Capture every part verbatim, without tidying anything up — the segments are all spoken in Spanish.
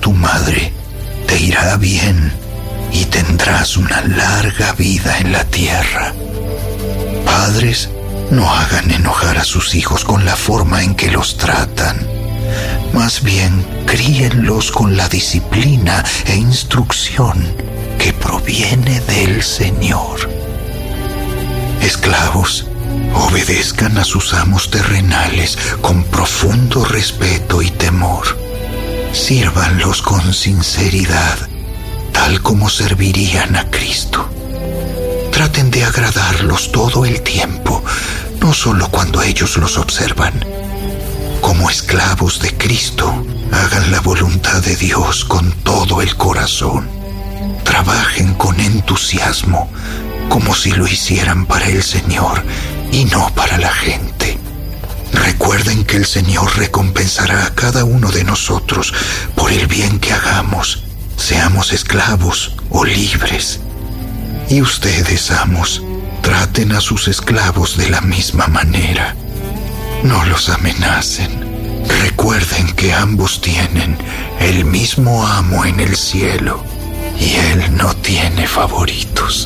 tu madre, te irá bien y tendrás una larga vida en la tierra. Padres, no hagan enojar a sus hijos con la forma en que los tratan. Más bien, críenlos con la disciplina e instrucción que proviene del Señor. Esclavos, obedezcan a sus amos terrenales con profundo respeto y temor. Sírvanlos con sinceridad, tal como servirían a Cristo. Traten de agradarlos todo el tiempo, no solo cuando ellos los observan. Como esclavos de Cristo, hagan la voluntad de Dios con todo el corazón. Trabajen con entusiasmo, como si lo hicieran para el Señor y no para la gente. Recuerden que el Señor recompensará a cada uno de nosotros por el bien que hagamos, seamos esclavos o libres. Y ustedes, amos, traten a sus esclavos de la misma manera. No los amenacen. Recuerden que ambos tienen el mismo amo en el cielo y Él no tiene favoritos.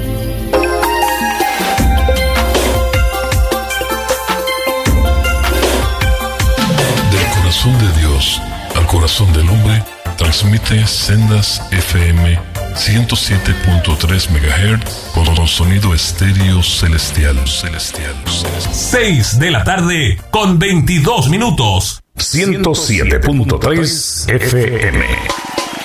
Del corazón de Dios al corazón del hombre, transmite Sendas F M ciento siete punto tres megahertz con sonido estéreo celestial, celestial, celestial. seis de la tarde con veintidós minutos. ciento siete punto tres F M.